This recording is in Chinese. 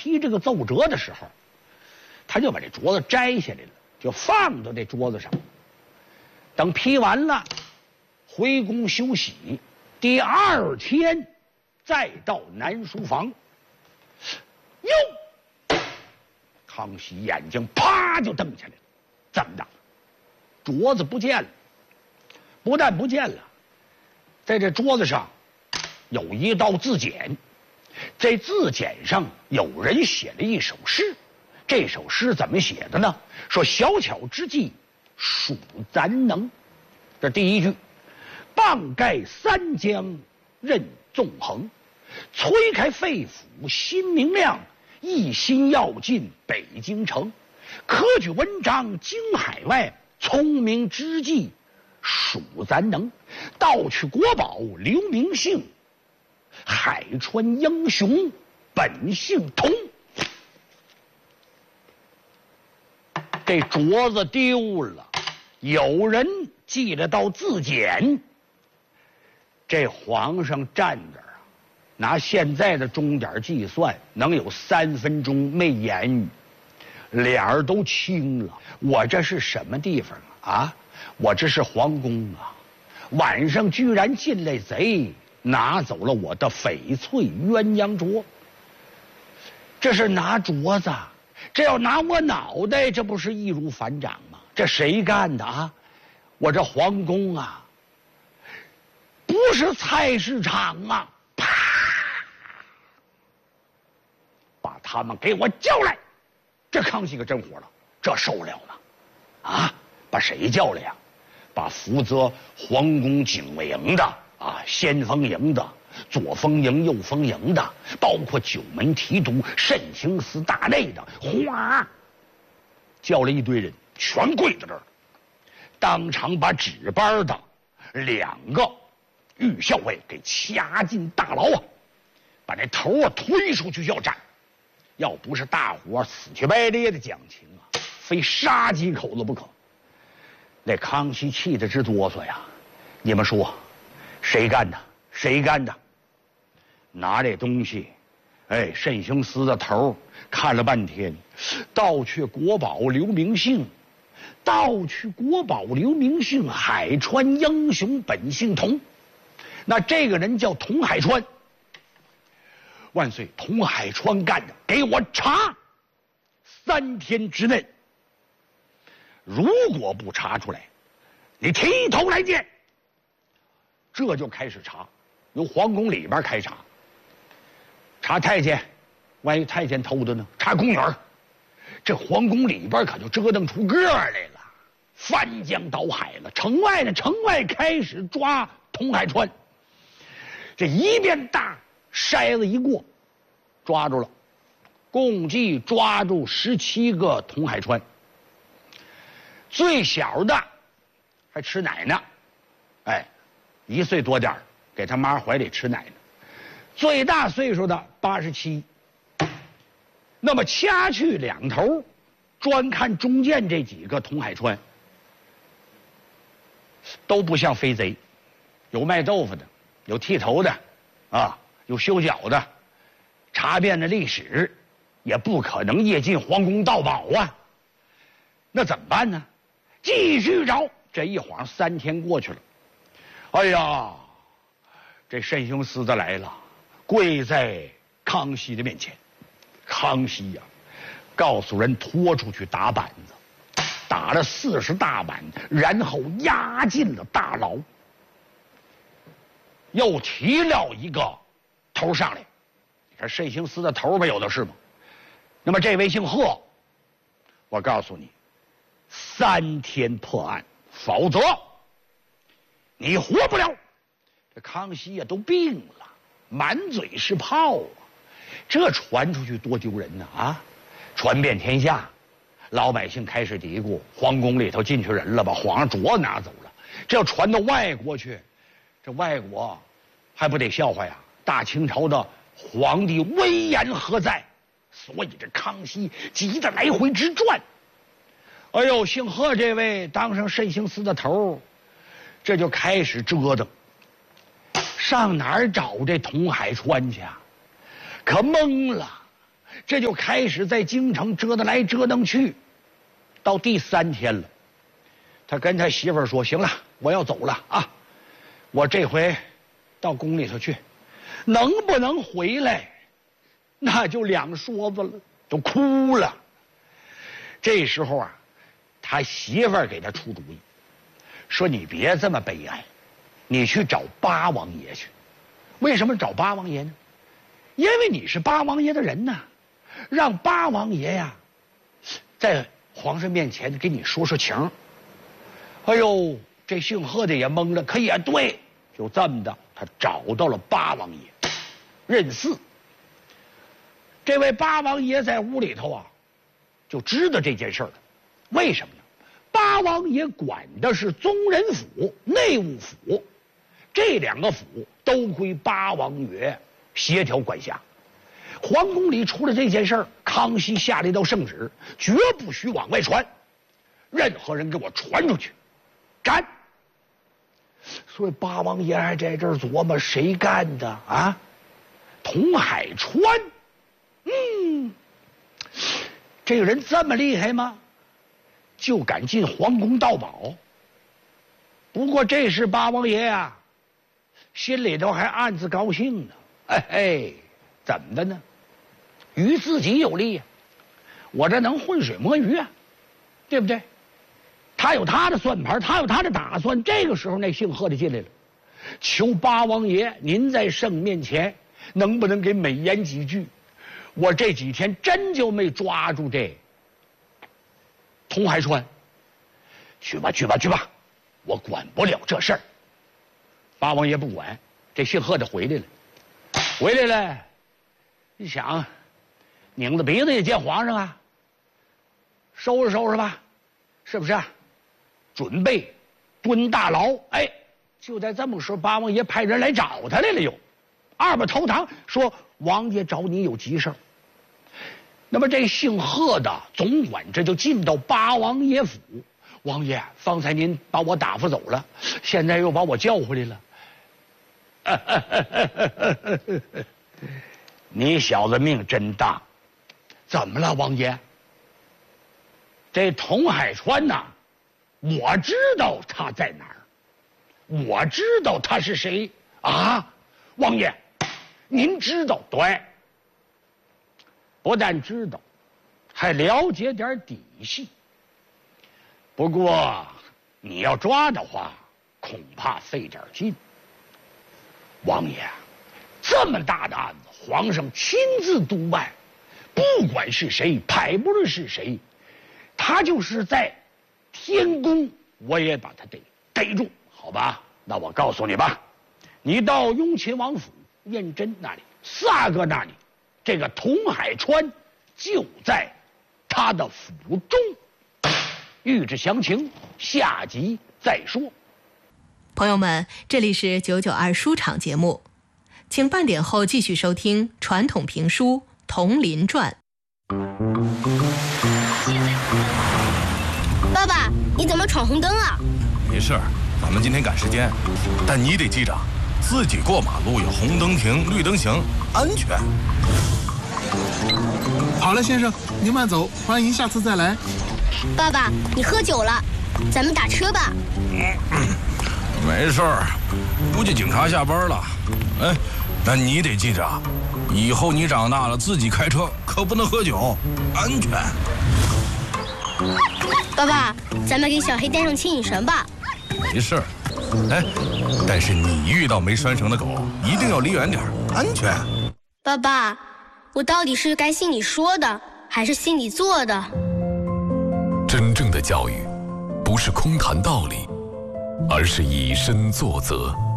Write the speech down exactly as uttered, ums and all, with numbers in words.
批这个奏折的时候，他就把这镯子摘下来了，就放到这桌子上。等批完了，回宫休息。第二天再到南书房。哟，康熙眼睛啪就瞪起来了，怎么的？镯子不见了，不但不见了，在这桌子上有一道字简，这字简上有人写了一首诗。这首诗怎么写的呢？说小巧之计属咱能。这第一句，棒盖三江任纵横，催开肺腑心明亮，一心要进北京城。科举文章经海外，聪明之计属咱能。盗取国宝留名姓，海川英雄本姓童。这镯子丢了，有人寄了道字简。这皇上站着啊，拿现在的钟点计算，能有三分钟没言语，脸儿都青了。我这是什么地方啊？啊，我这是皇宫啊！晚上居然进来贼，拿走了我的翡翠鸳鸯镯。这是拿镯子，这要拿我脑袋，这不是易如反掌吗？这谁干的啊？我这皇宫啊，不是菜市场啊！啪！把他们给我叫来！这康熙可真火了，这受了吗？啊，把谁叫来呀？把负责皇宫警卫营的啊，先锋营的、左锋营、右锋营的，包括九门提督、慎刑司大内的，哗，叫了一堆人，全跪在这儿，当场把值班的两个御校尉给掐进大牢啊，把这头啊推出去要斩。要不是大伙死乞白咧的讲情啊，非杀几口子不可。那康熙气得直哆嗦呀！你们说，谁干的？谁干的？拿这东西，哎，慎刑司的头看了半天，盗取国宝留名姓，盗取国宝留名姓，海川英雄本姓童。那这个人叫童海川。万岁，童海川干的，给我查！三天之内，如果不查出来，你提头来见。这就开始查，由皇宫里边开查。查太监，万一太监偷的呢？查宫女儿，这皇宫里边可就折腾出个来了，翻江倒海了。城外呢，城外开始抓童海川，这一遍大筛子一过，抓住了，共计抓住十七个童海川。最小的还吃奶呢，哎，一岁多点儿，给他妈怀里吃奶呢。最大岁数的八十七。那么掐去两头，专看中间这几个童海川，都不像飞贼，有卖豆腐的，有剃头的，啊，有修脚的。查遍了历史，也不可能夜进皇宫盗宝啊。那怎么办呢？继续找。这一晃三天过去了，哎呀，这慎刑司的来了，跪在康熙的面前。康熙呀、啊，告诉人拖出去打板子，打了四十大板，然后押进了大牢。又提了一个头上来，这慎刑司的头吧，有的是吗？那么这位姓贺，我告诉你，三天破案，否则你活不了。这康熙呀、啊、都病了，满嘴是泡啊，这传出去多丢人呢啊！传遍天下，老百姓开始嘀咕：皇宫里头进去人了，把皇上镯拿走了。这要传到外国去，这外国还不得笑话呀？大清朝的皇帝威严何在？所以这康熙急得来回直转。哎呦，姓贺这位当上慎刑司的头，这就开始折腾，上哪儿找这童海川去啊？可懵了， 这就开始在京城折腾来折腾去，到第三天了，他跟他媳妇儿说：“行了，我要走了啊，我这回到宫里头去，能不能回来，那就两说子了。”都哭了。这时候啊，他媳妇儿给他出主意，说：“你别这么悲哀，你去找八王爷去。为什么找八王爷呢？因为你是八王爷的人呐，让八王爷呀，在皇上面前给你说说情。”哎呦，这姓贺的也懵了，可也对，就这么的，他找到了八王爷任四。这位八王爷在屋里头啊，就知道这件事儿了。为什么呢？八王爷管的是宗人府、内务府，这两个府都归八王爷协调管辖。皇宫里出了这件事儿，康熙下了一道圣旨，绝不许往外传，任何人给我传出去，斩。所以八王爷还在这儿琢磨谁干的啊？童海川。嗯，这个人这么厉害吗？就敢进皇宫盗宝。不过这时八王爷啊，心里头还暗自高兴呢。哎嘿，怎么的呢？于自己有利呀、啊，我这能浑水摸鱼啊，对不对？他有他的算盘，他有他的打算。这个时候，那姓贺的进来了，求八王爷，您在圣面前能不能给美言几句？我这几天真就没抓住这童海川。去吧去吧去吧，我管不了这事儿。八王爷不管，这姓贺的回来了，回来了，你想，拧着鼻子也见皇上啊，收拾收拾吧，是不是、啊？准备蹲大牢。哎，就在这么时候，八王爷派人来找他来了，又二把头堂说：“王爷找你有急事儿。”那么这姓贺的总管这就进到八王爷府。王爷，方才您把我打发走了，现在又把我叫回来了。你小子命真大。怎么了，王爷？这童海川呐、啊，我知道他在哪儿，我知道他是谁啊。王爷，您知道？对，不但知道，还了解点底细。不过你要抓的话，恐怕费点劲。王爷，这么大的案子，皇上亲自督办，不管是谁，派不论是谁，他就是在天宫，我也把他得逮住，好吧？那我告诉你吧，你到雍亲王府胤禛那里，萨哥那里，这个童海川就在他的府中。欲知详情，下集再说。 朋友们，这里是九九二书场节目，请半点后继续收听传统评书《铜林传》。 爸爸，你怎么闯红灯啊？ 没事儿，咱们今天赶时间，但你得记着，自己过马路有红灯停，绿灯行，安全。 好了，先生，您慢走，欢迎下次再来。 爸爸，你喝酒了，咱们打车吧。 嗯，没事儿，估计警察下班了。哎，那你得记着，以后你长大了自己开车可不能喝酒，安全。 爸爸，咱们给小黑带上牵引绳吧。 没事儿，哎，但是你遇到没拴绳的狗，一定要离远点，安全。 爸爸，我到底是该信你说的，还是信你做的？ 真正的教育，不是空谈道理，而是以身作则。